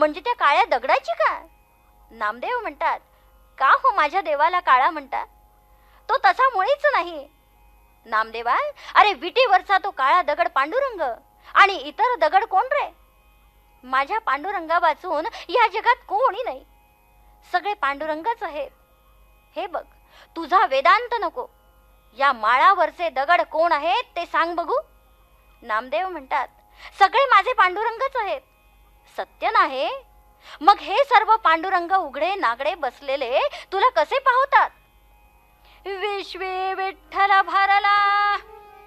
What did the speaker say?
म्हणजे त्या काळ्या दगडाची का? नामदेव म्हणतात, का हो माझ्या देवाला काळा म्हणता? तो तसा मुळीच नाही. नामदेवा, अरे विटीवरचा तो काळा दगड पांडुरंग, आणि इतर दगड कोण रे? माझ्या पांडुरंगा वाचून या जगात कोणी नाही. सगळे पांडुरंगच आहेत. हे बघ, तुझा वेदांत नको, या माळावरचे दगड कोण आहेत ते सांग बघू. नामदेव म्हणतात, सगळे माझे पांडुरंगच आहेत. सत्य नाही? मग हे सर्व पांडुरंग उघडे नागडे बसलेले तुला कसे पाहतात? विश्वे विठ्ठल भरला